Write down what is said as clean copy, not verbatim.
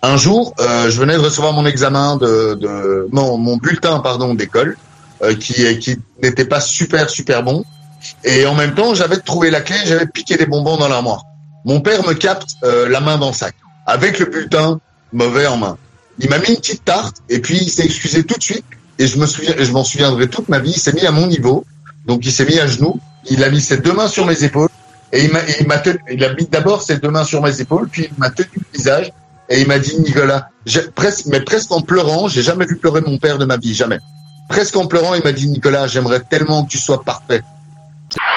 Un jour, je venais de recevoir mon examen mon bulletin pardon d'école, qui n'était pas super bon. Et en même temps, j'avais trouvé la clé, j'avais piqué des bonbons dans l'armoire. Mon père me capte la main dans le sac, avec le bulletin mauvais en main. Il m'a mis une petite tarte et puis il s'est excusé tout de suite. Et je m'en souviendrai toute ma vie. Il s'est mis à mon niveau, donc il s'est mis à genoux. Il a mis ses deux mains sur mes épaules et il a mis d'abord ses deux mains sur mes épaules, puis il m'a tenu le visage et il m'a dit Nicolas, presque en pleurant, j'ai jamais vu pleurer mon père de ma vie, jamais. Presque en pleurant, il m'a dit Nicolas, j'aimerais tellement que tu sois parfait.